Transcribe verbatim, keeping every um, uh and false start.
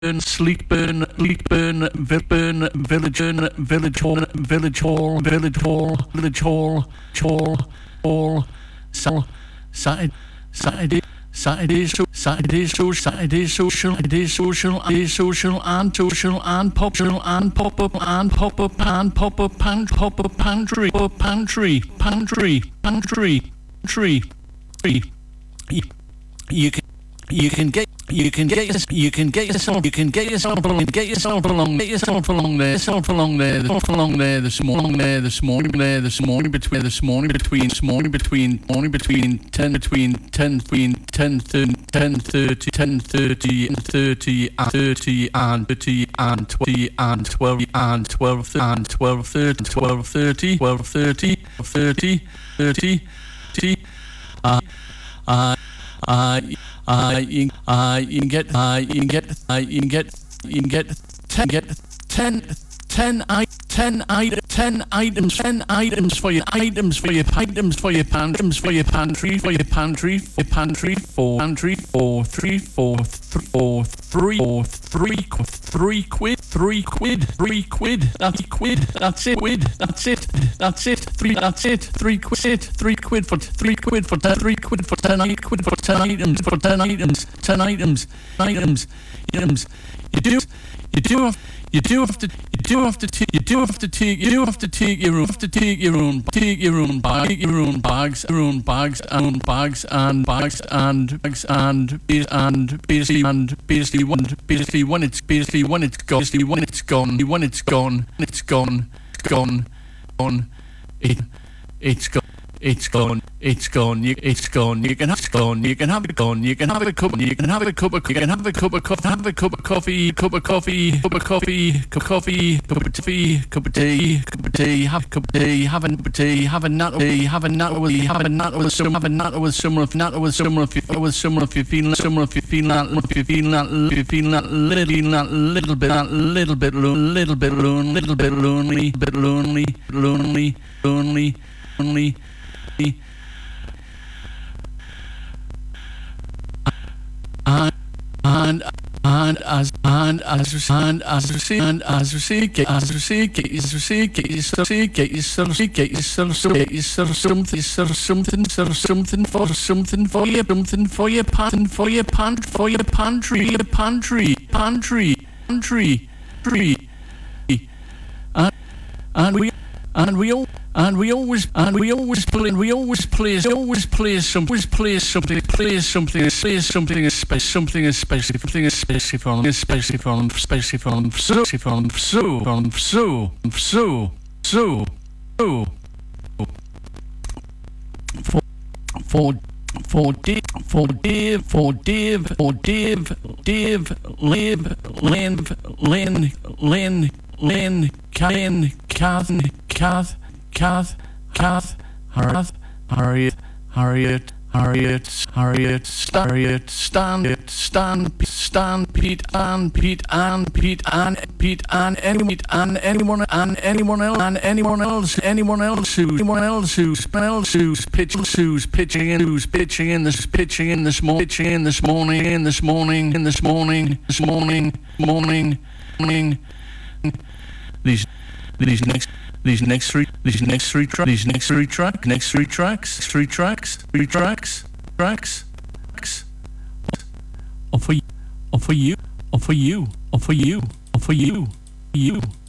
Sleekburn, Leekburn, Vilburn, Villageburn, Village Hall, Village Hall, Village Hall, Village Hall, Hall, Hall, Saturday, Saturday, Saturday, Saturday, social, Saturday, social, Saturday, social, Saturday, social, and social, and popular, and pop up, and pop up, and pop up, pan, pop up, pantry, pantry, pantry, pantry, pantry, you, you can, you can get. You can get yourself. You can get yourself. You can get yourself along. Get yourself along. Get yourself along there. Yourself along there. Yourself along there this morning. There this morning. There this morning. Between this morning. Between this morning. Between morning. Between ten. Between ten. Between ten. Ten thirty. Ten thirty. Thirty. Thirty and thirty and twenty and twelve and twelve and twelve thirty. Twelve thirty. Twelve thirty. Thirty. Thirty. Thirty. Uh. Uh. Uh. Uh, you, uh, you can get, uh, you can get, uh, you can get, you can get ten, get ten, ten, I, ten, I, ten items, ten items for your items for your items for your items for your pantry for your pantry for your pantry for pantry for three four th- four three four three qu- three quid three quid three quid that's quid that's it quid that's it that's it three that's it three quid it three quid for three quid for ten three quid for ten eight quid for ten items for ten items ten items items items you do you do have You do have to. You do have to. T- you do have to take. You do have to take your own. Have to take your own. Take your own bag. Take your own bags. Your own bags and bags and bags and bags and and basically and basically when basically when it's basically when it's gone. Basically when it's gone. When it's gone. It's gone. Gone. Gone. It. It's gone. It's gone. It's gone. You, it's gone. You can have it gone. You can have it gone. You can have a cup. You can have a cup of. You can have a cup of coffee. Have a cup of coffee. Cup of coffee. Cup of coffee. Cup of coffee. Cup of tea. Cup of tea. Cup of tea. Have a cup of tea. Have a cup of tea. Have a nut tea. Have a nut with. Have a nut with some. Have a nut with some. If nut with some. If you with some. If you feel some. If you feel that. If you feel that. If you feel that little. That little bit. That little bit. Little bit lonely. Little bit lonely. Bit lonely. Lonely. Lonely. Lonely. And and and as and as and as we see and as we see as we see as we see is to see is to see is to see is to something is to something for something for something for your something for your pan for your pan for your pantry your pantry pantry pantry tree and and we and we all and we always and we always play and we always play always play some always play something play something play something especially something especially something especially from especially from especially from so from so from so so so so for for for Dave for Dave for Dave for Dave Dave live live Lynn Lynn Lynn Ken Kath Kath Kath, Kath, Harriet, Harriet, Harriet, Harriet, Harriet, Harriet, Stan, Stan, Stan, Pete, and Pete, and Pete, and Pete, and anyone, and anyone, and anyone else, and anyone else, anyone else who's, anyone else who's, else who's pitching, who's pitching in, who's pitching in this, pitching in this morning, pitching in this morning, in this morning, in this morning, this morning, morning, morning, these, these next. These next three, these next three tracks, these next three track, next three tracks, three tracks, three tracks, tracks, tracks. Or for you, or for you, or for you, or for you, or for you, you.